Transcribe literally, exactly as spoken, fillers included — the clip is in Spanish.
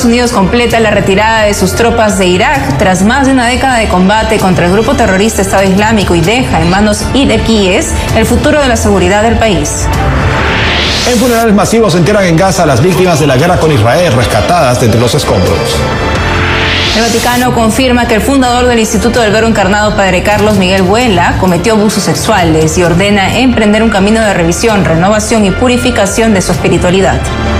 Estados Unidos completa la retirada de sus tropas de Irak tras más de una década de combate contra el grupo terrorista Estado Islámico y deja en manos iraquíes el futuro de la seguridad del país. En funerales masivos se entierran en Gaza a las víctimas de la guerra con Israel, rescatadas de entre los escombros. El Vaticano confirma que el fundador del Instituto del Verbo Encarnado, Padre Carlos Miguel Vuela, cometió abusos sexuales y ordena emprender un camino de revisión, renovación y purificación de su espiritualidad.